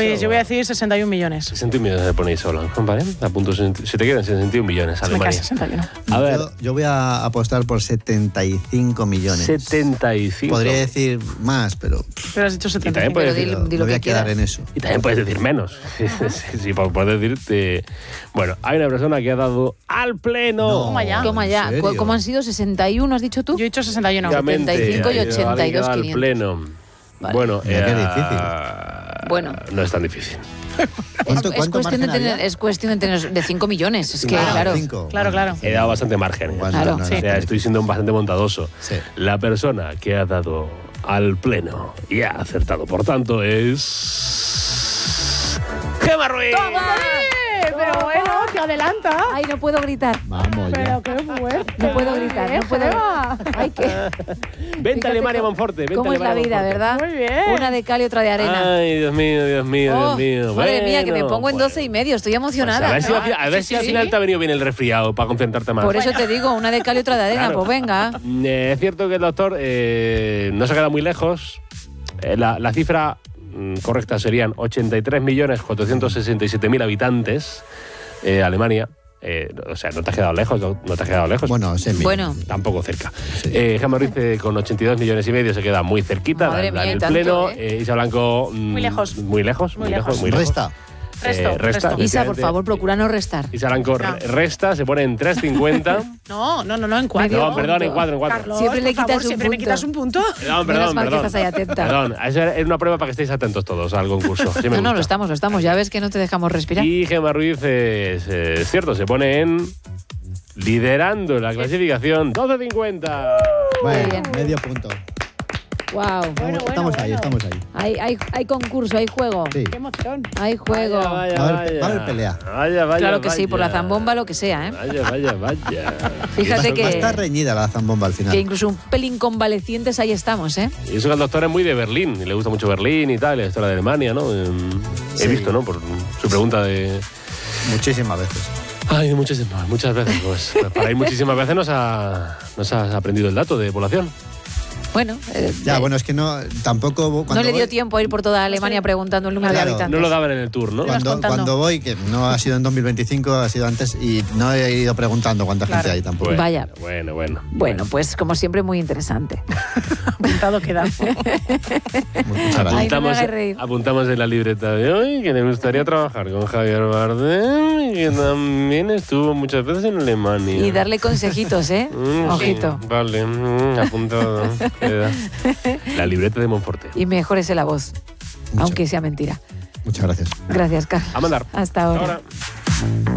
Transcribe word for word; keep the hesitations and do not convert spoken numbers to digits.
Pues yo voy a decir sesenta y un millones. sesenta y un millones le ponéis solo, ¿vale? A punto, se te quedan sesenta y un millones, Se me cae Alemania. sesenta y uno. A ver, Yo, yo voy a apostar por setenta y cinco millones. setenta y cinco. Podría decir más, pero Pero has dicho Y setenta y también cinco. puedes Pero decir, di- di me lo voy que a quedar quieras. en eso. y también puedes decir menos. sí, sí, puedes decirte. Bueno, hay una persona que ha dado al pleno. No. Toma ya. Toma ya. ¿En serio? ¿Cómo han sido? ¿sesenta y uno has dicho tú? Yo he dicho sesenta y uno. Efectivamente, setenta y cinco y ha ido ochenta y dos, alguien que ha dado al quinientos. pleno. Vale. Bueno, Mira qué eh, difícil. Bueno. No es tan difícil. ¿Cuánto, es, cuánto cuestión de margen tener, había? es cuestión de tener de cinco millones. Es que, Ah, claro. cinco. Claro, Vale. claro. He dado bastante margen. ¿eh? Bueno, Claro. no, no, Sí. O sea, estoy siendo bastante bondadoso. Sí. La persona que ha dado al pleno y ha acertado, por tanto, es... ¡Gemma Ruiz! Pero bueno, te adelanta. Ay, no puedo gritar. Vamos ya. qué fuerte. No puedo gritar. No puedo. Ay, qué. Vente Fíjate Alemania cómo- Monforte. Vente ¿Cómo es la Alemania vida, Monforte. verdad? Muy bien. Una de cal y otra de arena. Ay, Dios mío, Dios mío, Oh, Dios mío. madre mía, que me Bueno, pongo en bueno. doce y medio. Estoy Pues emocionada. a ver si, ¿no? al fi- a ver Sí, si al sí, final sí. te ha venido bien el resfriado para concentrarte más. Por eso te digo, una de cal y otra de arena. Claro. Pues venga. Eh, es cierto que el doctor eh, no se ha quedado muy lejos. Eh, la, la cifra mm, correcta serían ochenta y tres millones cuatrocientos sesenta y siete mil habitantes. Eh, Alemania. Eh, o sea, no te has quedado lejos, no, no te has quedado lejos. Bueno, semi. Bueno. Tampoco cerca. Sí. Eh, Gemma Ruiz eh, con ochenta y dos millones y medio se queda muy cerquita. Madre da- da mía, en y el tanto, pleno. ¿eh? Eh, Isa Blanco. mm, Muy lejos. Muy lejos, muy, Muy lejos. lejos. Muy lejos. Resta. Resto, Eh, resta, resto. Isa, por efectivamente. favor, procura no restar. Isa Blanco No. re- resta, se pone en tres cincuenta. No, no, no, no, en cuatro. No, perdón, en cuatro, en cuatro. Carlos, Siempre le por favor, quitas un siempre me punto. quitas un punto. Perdón, Menos perdón, mal que perdón. estás ahí atenta. Perdón, esa era una prueba para que estéis atentos todos al concurso. Sí me No, no, gusta. lo estamos, lo estamos. Ya ves que no te dejamos respirar. Y Gemma Ruiz, eh, es, eh, es cierto, se pone en liderando la clasificación doce cincuenta. Bueno, bien. medio punto. Wow. Bueno, estamos ahí, bueno. estamos ahí. Hay, hay, hay concurso, hay juego. Sí. Qué emoción. Hay juego. Vaya, Va a haber- vaya. va a haber pelea. Vaya, vaya, Claro que sí, vaya. por la zambomba, lo que sea, ¿eh? Vaya, vaya, vaya. Fíjate Va a estar que, reñida la zambomba al final. que incluso un pelín convalecientes ahí estamos, ¿eh? Y eso que el doctor es muy de Berlín, y le gusta mucho Berlín y tal, la historia de Alemania, ¿no? Eh, He Sí. visto, ¿no? Por su pregunta de... Muchísimas veces. Ay, muchísimas, muchas veces. Pues para ir muchísimas veces nos, ha, nos has aprendido el dato de población. Bueno, eh, Ya, eh, bueno, es que no, tampoco... Cuando no le dio voy- tiempo a ir por toda Alemania preguntando el número Claro. de habitantes. No lo daban en el tour, ¿no? Ibas Cuando, contando. cuando voy, que no ha sido en dos mil veinticinco, ha sido antes, y no he ido preguntando cuánta Claro. gente hay tampoco. Bueno, Vaya. Bueno, bueno. Bueno, pues como siempre, muy interesante. Apuntado queda. Muchas gracias. Ay, no me Apuntamos, hagas reír. apuntamos en la libreta de hoy que le gustaría trabajar con Javier Bardem, que también estuvo muchas veces en Alemania. Y darle consejitos, ¿eh? Mm, Ojito. sí, vale, mm, apuntado. Queda. La libreta de Monforte. Y mejórese la voz, Mucho. aunque sea mentira. Muchas gracias. Gracias, Carlos. A mandar. Hasta ahora. Ahora.